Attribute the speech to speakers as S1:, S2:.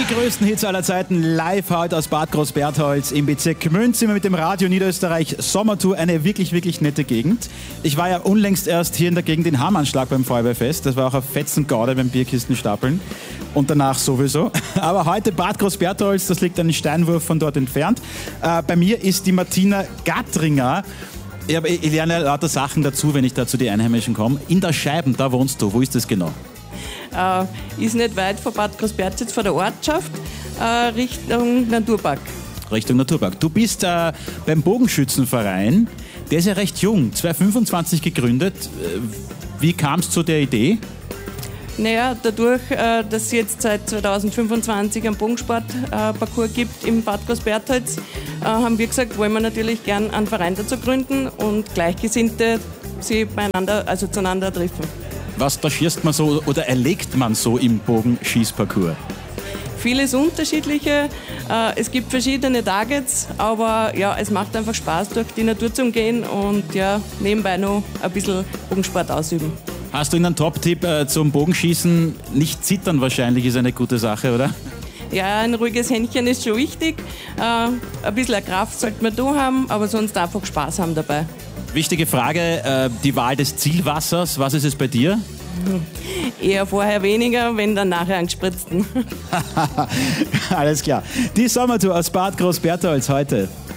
S1: größten Hits aller Zeiten live heute aus Bad Großbertholz im Bezirk Gmünd sind wir mit dem Radio Niederösterreich Sommertour, eine wirklich, wirklich nette Gegend. Ich war ja unlängst erst hier in der Gegend in Hamanschlag beim Feuerwehrfest. Das war auch ein Fetzengaude beim Bierkistenstapeln und danach sowieso. Aber heute Bad Großbertholz, das liegt einen Steinwurf von dort entfernt. Bei mir ist die Martina Gattringer. Ich lerne lauter Sachen dazu, wenn ich da zu den Einheimischen komme. In der Scheiben, da wohnst du. Wo ist das genau?
S2: Ist nicht weit von Bad Großbertholz, von der Ortschaft, Richtung Naturpark.
S1: Richtung Naturpark. Du bist beim Bogenschützenverein. Der ist ja recht jung, 2025 gegründet. Wie kam es zu der Idee?
S2: Naja, dadurch, dass es jetzt seit 2025 einen Bogensportparcours gibt im Bad Großbertholz, haben wir gesagt, wollen wir natürlich gern einen Verein dazu gründen und Gleichgesinnte sie zueinander treffen.
S1: Was da schießt man so oder erlegt man so im Bogenschießparcours?
S2: Vieles Unterschiedliche. Es gibt verschiedene Targets, aber ja, es macht einfach Spaß, durch die Natur zu gehen und ja, nebenbei noch ein bisschen Bogensport ausüben.
S1: Hast du einen Top-Tipp zum Bogenschießen? Nicht zittern wahrscheinlich ist eine gute Sache, oder?
S2: Ja, ein ruhiges Händchen ist schon wichtig. Ein bisschen Kraft sollte man da haben, aber sonst einfach Spaß haben dabei.
S1: Wichtige Frage, die Wahl des Zielwassers. Was ist es bei dir?
S2: Eher vorher weniger, wenn dann nachher angespritzten.
S1: Alles klar. Die Sommertour aus Bad Großbertholz heute.